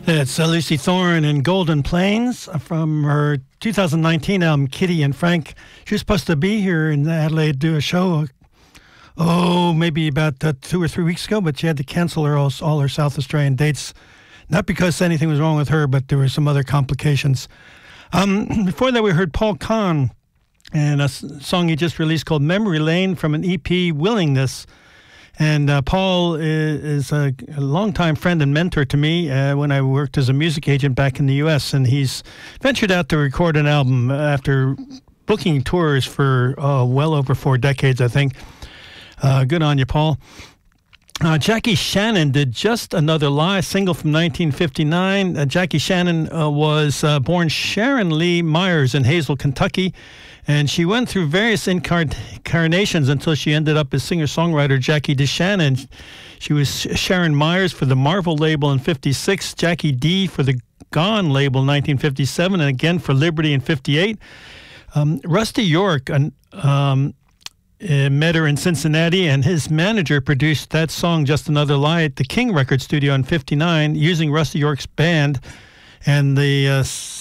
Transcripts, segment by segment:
It's Lucy Thorne in Golden Plains from her 2019 album, Kitty and Frank. She was supposed to be here in Adelaide to do a show, maybe about 2 or 3 weeks ago, but she had to cancel all her South Australian dates. Not because anything was wrong with her, but there were some other complications. Before that, we heard Paul Kahn and a song he just released called Memory Lane from an EP, Willingness. And Paul is a longtime friend and mentor to me when I worked as a music agent back in the U.S., and he's ventured out to record an album after booking tours for well over 4 decades, I think. Good on you, Paul. Jackie Shannon did Just Another Lie, single from 1959. Jackie Shannon was born Sharon Lee Myers in Hazel, Kentucky, and she went through various incarnations until she ended up as singer-songwriter Jackie DeShannon. She was Sharon Myers for the Marvel label in 56, Jackie D for the Gone label in 1957, and again for Liberty in 58. Rusty York met her in Cincinnati, and his manager produced that song, Just Another Lie, at the King Record Studio in 59, using Rusty York's band. And the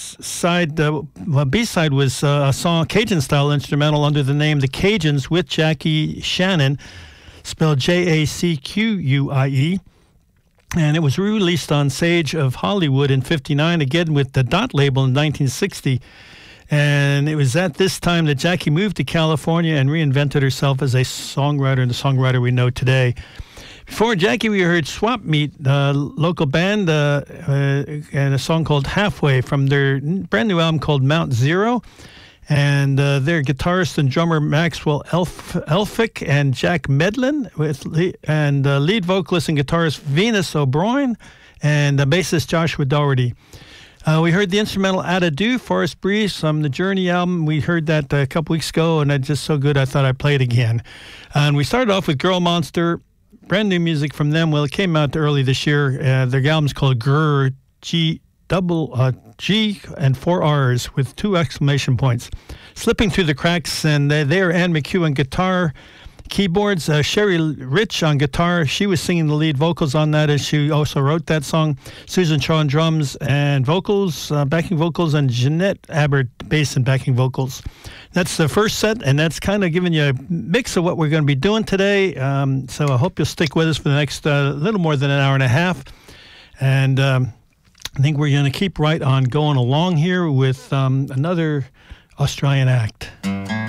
B-side was a song, Cajun-style instrumental under the name The Cajuns with Jackie Shannon, spelled Jacquie. And it was released on Sage of Hollywood in 59, again with the Dot label in 1960. And it was at this time that Jackie moved to California and reinvented herself as a songwriter, and the songwriter we know today. Before Jackie, we heard Swap Meet, a local band, and a song called Halfway from their brand new album called Mount Zero. And their guitarist and drummer Maxwell Elphick and Jack Medlin, and lead vocalist and guitarist Venus O'Brien, and bassist Joshua Doherty. We heard the instrumental Adadu, Forest Breeze from the Journey album. We heard that a couple weeks ago, and it's just so good I thought I'd play it again. And we started off with Girl Monster, brand new music from them. Well, it came out early this year. Their album's called Grr, G and 4 R's with 2 exclamation points. Slipping Through the Cracks, and they are Ann McHugh on guitar, keyboards, Sherry Rich on guitar. She was singing the lead vocals on that, as she also wrote that song. Susan Shaw on drums and vocals, backing vocals, and Jeanette Abbott bass and backing vocals. That's the first set, and that's kind of giving you a mix of what we're going to be doing today. So I hope you'll stick with us for the next little more than an hour and a half. And I think we're going to keep right on going along here with another Australian act.